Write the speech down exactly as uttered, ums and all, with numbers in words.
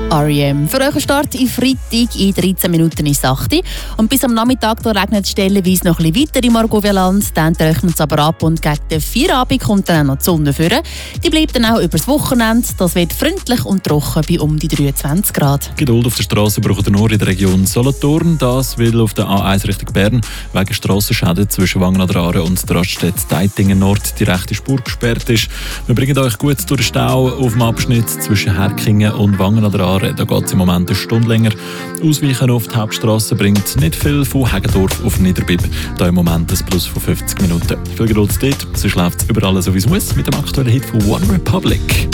R E M. Für euren Start in Freitag in dreizehn Minuten ist es acht Uhr. Und bis am Nachmittag da regnet es stellenweise noch ein bisschen weiter im Argovialand. Dann trocknet es aber ab und gegen den Feierabend kommt dann auch noch die Sonne führen. Die bleibt dann auch übers Wochenende. Das wird freundlich und trocken bei um die dreiundzwanzig Grad. Geduld auf der Straße braucht ihr nur in der Region Solothurn. Das weil auf der A eins Richtung Bern wegen Strassenschäden zwischen Wangen an der Aare und der Raststätte Deitingen Nord die rechte Spur gesperrt ist. Wir bringen euch gut durch den Stau auf dem Abschnitt zwischen Herkingen und Wangen an der Aare. Da geht es im Moment eine Stunde länger. Ausweichen auf die Hauptstrasse bringt nicht viel von Heggendorf auf Niederbipp. Da im Moment ein Plus von fünfzig Minuten. Viel Geduld dort, sonst läuft es überall so wie es muss mit dem aktuellen Hit von One Republic.